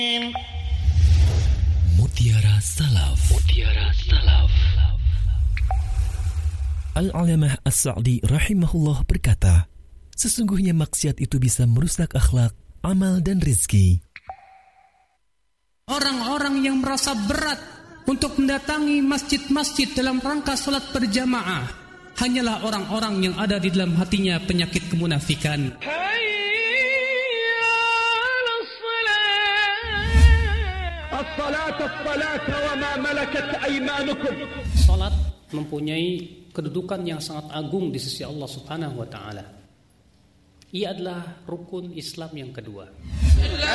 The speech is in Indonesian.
Mutiara Salaf. Mutiara Salaf. Al-Alamah As-Sa'di rahimahullah berkata, sesungguhnya maksiat itu bisa merusak akhlak, amal dan rizki. Orang-orang yang merasa berat untuk mendatangi masjid-masjid dalam rangka salat berjamaah hanyalah orang-orang yang ada di dalam hatinya penyakit kemunafikan. Salat mempunyai kedudukan yang sangat agung di sisi Allah Subhanahu wa taala. Ia adalah rukun Islam yang kedua.